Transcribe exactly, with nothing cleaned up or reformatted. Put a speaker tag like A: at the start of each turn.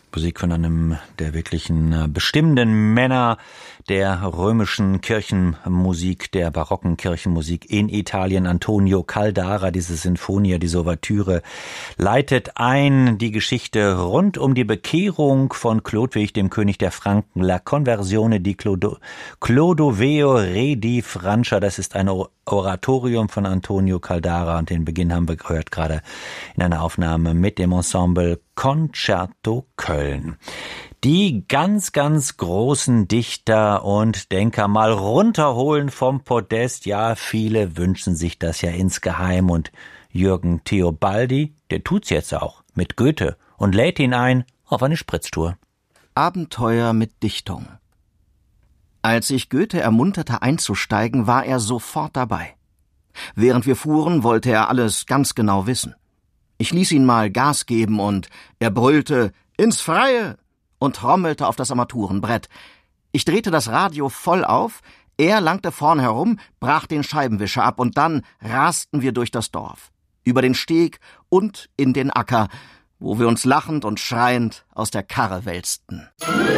A: Musik von einem der wirklichen bestimmenden Männer der römischen Kirchenmusik, der barocken Kirchenmusik in Italien. Antonio Caldara, diese Sinfonia, diese Ouvertüre, leitet ein die Geschichte rund um die Bekehrung von Chlodwig, dem König der Franken, La Conversione di Clodo, Clodoveo Re di Francia. Das ist ein Oratorium von Antonio Caldara und den Beginn haben wir gehört gerade in einer Aufnahme mit dem Ensemble Concerto Köln. Die ganz, ganz großen Dichter und Denker mal runterholen vom Podest. Ja, viele wünschen sich das ja insgeheim und Jürgen Theobaldi, der tut's jetzt auch mit Goethe und lädt ihn ein auf eine Spritztour.
B: Abenteuer mit Dichtung. Als ich Goethe ermunterte einzusteigen, war er sofort dabei. Während wir fuhren, wollte er alles ganz genau wissen. Ich ließ ihn mal Gas geben und er brüllte »Ins Freie!« und trommelte auf das Armaturenbrett. Ich drehte das Radio voll auf, er langte vorn herum, brach den Scheibenwischer ab und dann rasten wir durch das Dorf, über den Steg und in den Acker, wo wir uns lachend und schreiend aus der Karre wälzten.